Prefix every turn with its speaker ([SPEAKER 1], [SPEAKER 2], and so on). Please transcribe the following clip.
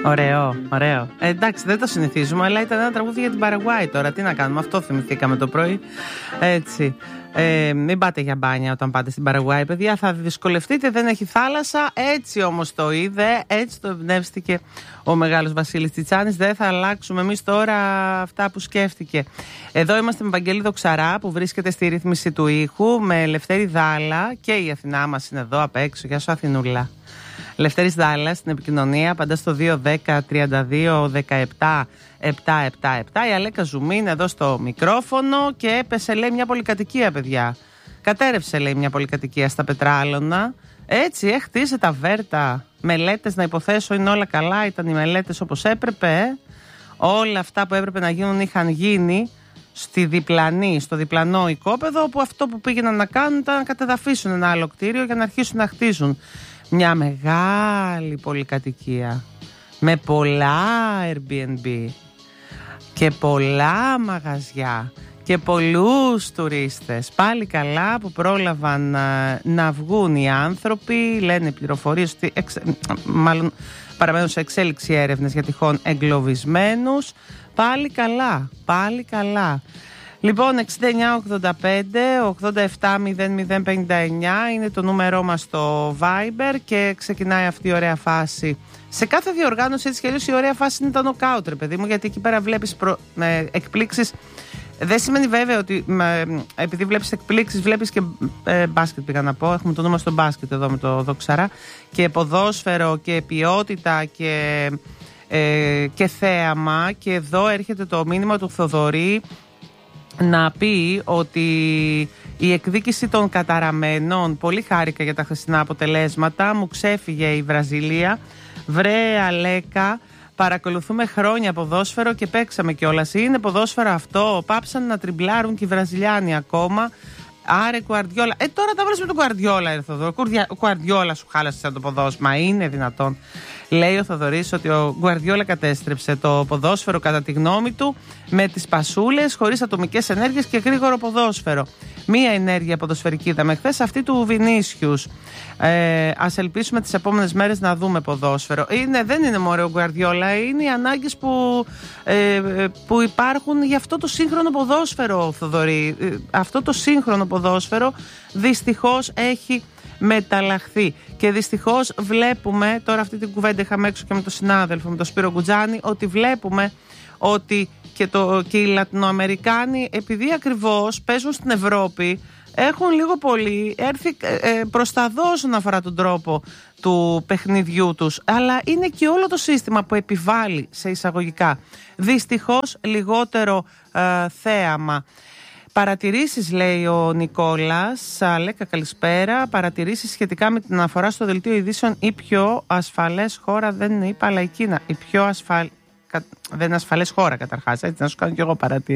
[SPEAKER 1] Ωραίο, ωραίο. Εντάξει, δεν το συνηθίζουμε, αλλά ήταν ένα τραγούδι για την Παραγουάη τώρα. Τι να κάνουμε, αυτό θυμηθήκαμε το πρωί. Έτσι. Μην πάτε για μπάνια όταν πάτε στην Παραγουάη, παιδιά, θα δυσκολευτείτε, δεν έχει θάλασσα. Έτσι όμως το είδε, έτσι το εμπνεύστηκε ο μεγάλος Βασίλης Τσιτσάνης. Δεν θα αλλάξουμε εμείς τώρα αυτά που σκέφτηκε. Εδώ είμαστε με Βαγγέλη Δοξαρά που βρίσκεται στη ρύθμιση του ήχου, με Ελευθέρη Δάλα και η Αθηνά μας είναι εδώ απ' έξω. Γεια σου Αθηνούλα. Λευτέρης Δάλλας στην επικοινωνία, πάντα στο 210-32-17-777. Η Αλέκα Ζουμί είναι εδώ στο μικρόφωνο και έπεσε, λέει, μια πολυκατοικία, παιδιά. Κατέρευσε, λέει, μια πολυκατοικία στα Πετράλωνα. Έτσι, χτίσε τα βέρτα. Μελέτες, να υποθέσω, είναι όλα καλά. Ήταν οι μελέτες όπως έπρεπε. Όλα αυτά που έπρεπε να γίνουν είχαν γίνει στο διπλανό οικόπεδο, όπου αυτό που πήγαιναν να κάνουν ήταν να κατεδαφίσουν ένα άλλο κτίριο για να αρχίσουν να χτίζουν μια μεγάλη πολυκατοικία με πολλά Airbnb και πολλά μαγαζιά και πολλούς τουρίστες. Πάλι καλά που πρόλαβαν να βγουν οι άνθρωποι. Λένε πληροφορίες ότι μάλλον παραμένουν σε εξέλιξη έρευνες για τυχόν εγκλωβισμένους. Πάλι καλά, πάλι καλά. Λοιπόν, 6985-870059 είναι το νούμερό μας στο Viber και ξεκινάει αυτή η ωραία φάση. Σε κάθε διοργάνωση, έτσι κι αλλιώς, η ωραία φάση είναι τα νοκάουτ, ρε παιδί μου, γιατί εκεί πέρα βλέπεις εκπλήξεις. Δεν σημαίνει βέβαια ότι επειδή βλέπεις εκπλήξεις, βλέπεις και μπάσκετ, πήγα να πω. Έχουμε το νούμερο στο μπάσκετ εδώ με το Δοξαρά. Και ποδόσφαιρο και ποιότητα και θέαμα. Και εδώ έρχεται το μήνυμα του Θοδωρή να πει ότι η εκδίκηση των καταραμένων, πολύ χάρηκα για τα χθεσινά αποτελέσματα, μου ξέφυγε η Βραζιλία. Βρε Αλέκα, παρακολουθούμε χρόνια ποδόσφαιρο και παίξαμε κιόλας. Είναι ποδόσφαιρο αυτό, πάψαν να τριμπλάρουν και οι Βραζιλιάνοι ακόμα. Άρε Γκουαρδιόλα. Τώρα τα βρες με τον Γκουαρδιόλα, Θοδωρή. Ο Γκουαρδιόλα σου χάλασε το ποδόσφαιρο. Είναι δυνατόν? Λέει ο Θοδωρής ότι ο Γκουαρδιόλα κατέστρεψε το ποδόσφαιρο κατά τη γνώμη του με τις πασούλες, χωρίς ατομικές ενέργειες και γρήγορο ποδόσφαιρο. Μία ενέργεια ποδοσφαιρική είδαμε χθες, αυτή του Βινίσιους. Ας ελπίσουμε τις επόμενες μέρες να δούμε ποδόσφαιρο. Δεν είναι μόνο ο Γκουαρδιόλα, είναι οι ανάγκες που υπάρχουν για αυτό το σύγχρονο ποδόσφαιρο, Θοδωρή. Αυτό το σύγχρονο ποδόσφαιρο δυστυχώς έχει μεταλλαχθεί. Και δυστυχώς βλέπουμε, τώρα αυτή την κουβέντα είχαμε έξω και με τον συνάδελφο, με τον Σπύρο Γκουτζάνη, ότι βλέπουμε ότι και οι Λατινοαμερικάνοι, επειδή ακριβώς παίζουν στην Ευρώπη, έχουν λίγο πολύ έρθει προς τα δω όσον αφορά τον τρόπο του παιχνιδιού τους. Αλλά είναι και όλο το σύστημα που επιβάλλει, σε εισαγωγικά, δυστυχώς λιγότερο θέαμα. Παρατηρήσεις, λέει ο Νικόλας. Αλέκα, καλησπέρα. Παρατηρήσεις σχετικά με την αναφορά στο δελτίο ειδήσεων. Η πιο ασφαλές χώρα, δεν είπα, αλλά η Κίνα. Η πιο δεν είναι ασφαλές χώρα, καταρχάς. Έτσι, να σου κάνω κι εγώ παρατήρηση.